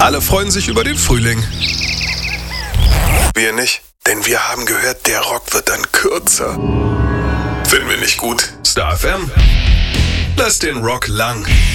Alle freuen sich über den Frühling. Wir nicht, denn wir haben gehört, der Rock wird dann kürzer. Finden wir nicht gut. Star FM. Lass den Rock lang.